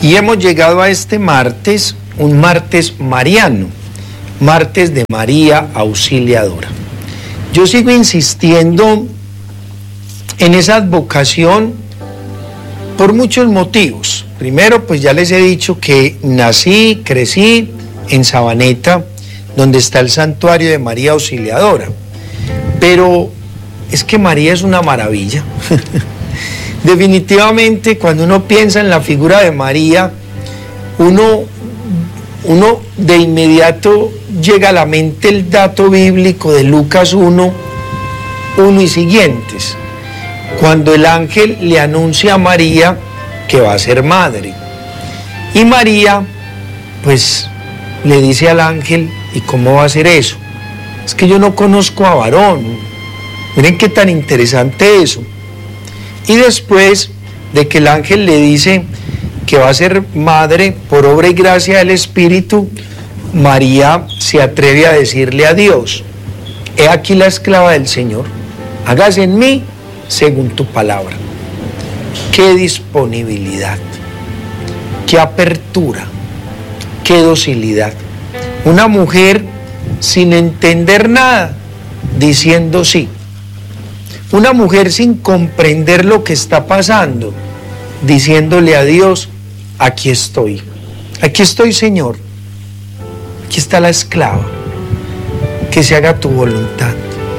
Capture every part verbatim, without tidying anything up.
Y hemos llegado a este martes, un martes mariano, martes de María Auxiliadora. Yo sigo insistiendo en esa advocación por muchos motivos. Primero, pues ya les he dicho que nací, crecí en Sabaneta, donde está el santuario de María Auxiliadora. Pero es que María es una maravilla. Definitivamente, cuando uno piensa en la figura de María, uno, uno de inmediato llega a la mente el dato bíblico de Lucas uno, uno y siguientes, cuando el ángel le anuncia a María que va a ser madre. Y María, pues, le dice al ángel, ¿y cómo va a ser eso? Es que yo no conozco a varón. Miren qué tan interesante eso. Y después de que el ángel le dice que va a ser madre por obra y gracia del Espíritu, María se atreve a decirle a Dios: he aquí la esclava del Señor, hágase en mí según tu palabra. Qué disponibilidad, qué apertura, qué docilidad. Una mujer sin entender nada, diciendo sí. Una mujer sin comprender lo que está pasando, diciéndole a Dios: aquí estoy, aquí estoy, Señor, aquí está la esclava, que se haga tu voluntad.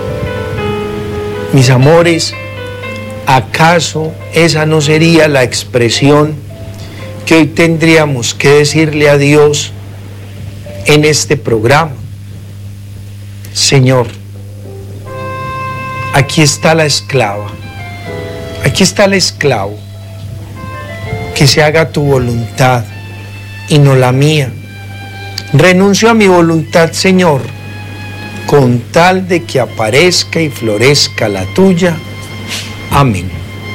Mis amores, ¿acaso esa no sería la expresión que hoy tendríamos que decirle a Dios en este programa? Señor, aquí está la esclava, aquí está el esclavo, que se haga tu voluntad y no la mía. Renuncio a mi voluntad, Señor, con tal de que aparezca y florezca la tuya. Amén.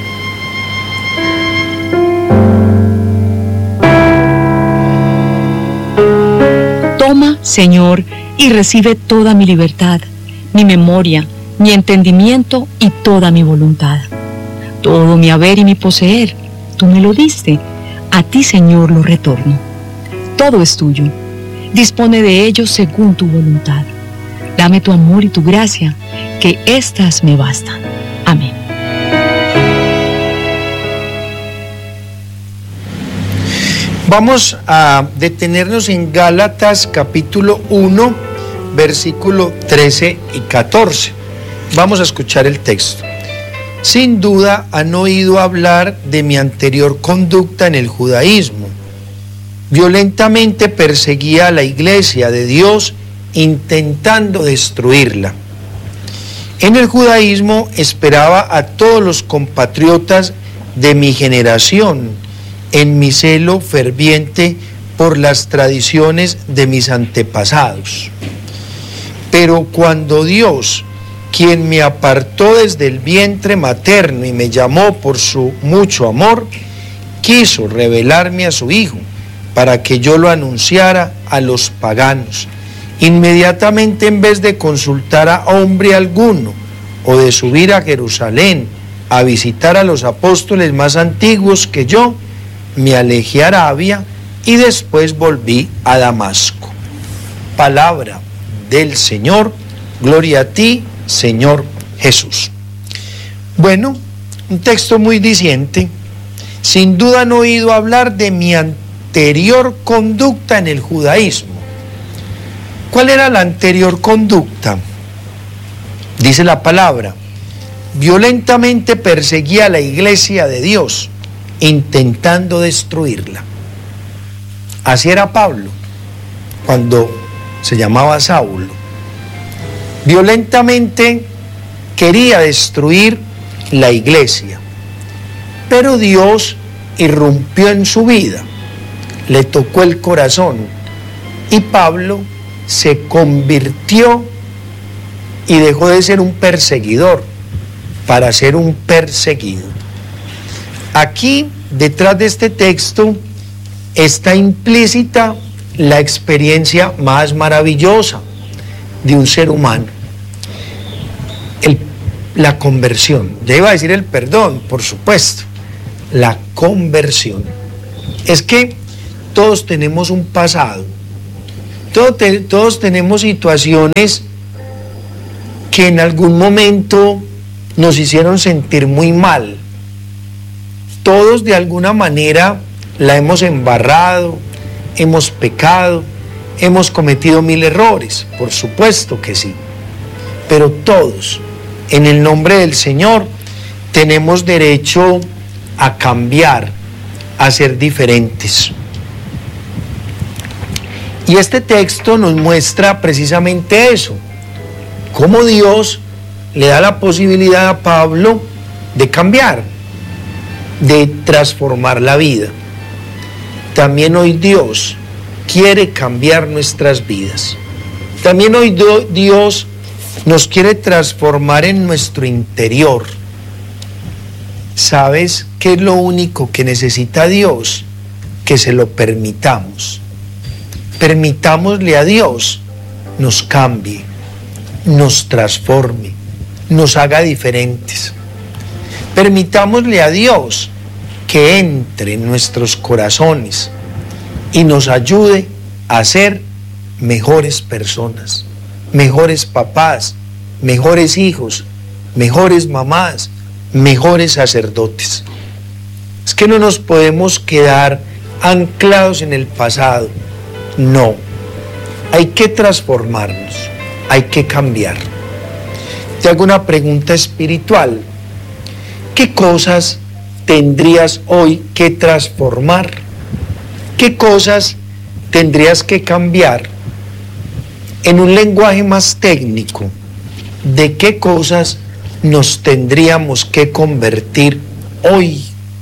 Toma, Señor, y recibe toda mi libertad, mi memoria, mi entendimiento y toda mi voluntad. Todo mi haber y mi poseer, tú me lo diste, a ti, Señor, lo retorno. Todo es tuyo, dispone de ello según tu voluntad. Dame tu amor y tu gracia, que éstas me bastan. Amén. Vamos a detenernos en Gálatas capítulo uno, versículo trece y catorce. Vamos a escuchar el texto. Sin duda han oído hablar de mi anterior conducta en el judaísmo. Violentamente perseguía a la iglesia de Dios, intentando destruirla. En el judaísmo esperaba a todos los compatriotas de mi generación, en mi celo ferviente por las tradiciones de mis antepasados. Pero cuando Dios, quien me apartó desde el vientre materno y me llamó por su mucho amor, quiso revelarme a su Hijo para que yo lo anunciara a los paganos. Inmediatamente, en vez de consultar a hombre alguno o de subir a Jerusalén a visitar a los apóstoles más antiguos que yo, me alejé a Arabia y después volví a Damasco. Palabra del Señor. Gloria a ti, Señor Jesús. Bueno, un texto muy diciente. Sin duda han oído hablar de mi anterior conducta en el judaísmo. ¿Cuál era la anterior conducta? Dice la palabra: violentamente perseguía a la iglesia de Dios, intentando destruirla. Así era Pablo cuando se llamaba Saulo. Violentamente quería destruir la iglesia, pero Dios irrumpió en su vida, le tocó el corazón y Pablo se convirtió y dejó de ser un perseguidor para ser un perseguido. Aquí, detrás de este texto, está implícita la experiencia más maravillosa de un ser humano, el, la conversión. Ya iba a decir el perdón, por supuesto, la conversión. Es que todos tenemos un pasado, todos, te, todos tenemos situaciones que en algún momento nos hicieron sentir muy mal. Todos de alguna manera la hemos embarrado, hemos pecado, hemos cometido mil errores, por supuesto que sí. Pero todos, en el nombre del Señor, tenemos derecho a cambiar, a ser diferentes. Y este texto nos muestra precisamente eso, cómo Dios le da la posibilidad a Pablo de cambiar, de transformar la vida. También hoy Dios quiere cambiar nuestras vidas. También hoy Dios nos quiere transformar en nuestro interior. ¿Sabes qué es lo único que necesita Dios? Que se lo permitamos. Permitámosle a Dios nos cambie, nos transforme, nos haga diferentes. Permitámosle a Dios que entre en nuestros corazones y nos ayude a ser mejores personas, mejores papás, mejores hijos, mejores mamás, mejores sacerdotes. Es que no nos podemos quedar anclados en el pasado. No, hay que transformarnos, hay que cambiar. Te hago una pregunta espiritual. ¿Qué cosas tendrías hoy que transformar? ¿Qué cosas tendrías que cambiar? En un lenguaje más técnico, ¿de qué cosas nos tendríamos que convertir hoy?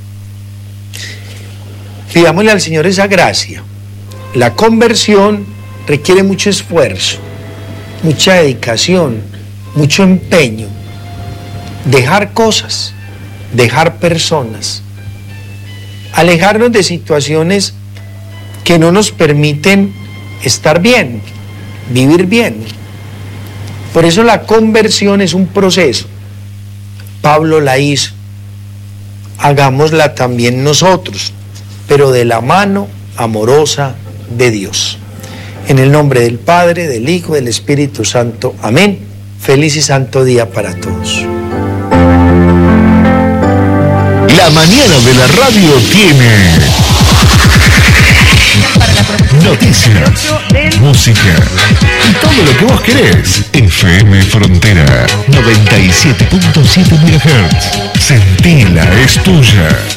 Pidámosle al Señor esa gracia. La conversión requiere mucho esfuerzo, mucha dedicación, mucho empeño. Dejar cosas, dejar personas, alejarnos de situaciones que no nos permiten estar bien, vivir bien. Por eso la conversión es un proceso. Pablo la hizo, hagámosla también nosotros, pero de la mano amorosa de Dios. En el nombre del Padre, del Hijo, del Espíritu Santo. Amén. Feliz y santo día para todos. La mañana de la radio tiene noticias, música y todo lo que vos querés. F M Frontera noventa y siete punto siete megahertz. Sentila, es tuya.